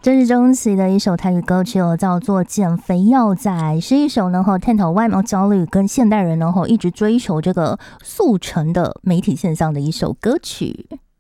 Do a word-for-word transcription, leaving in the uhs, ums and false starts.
这是钟琪的一首台语歌曲哦，叫做《减肥药仔》，是一首呢探讨外貌焦虑跟现代人呢一直追求这个速成的媒体现象的一首歌曲。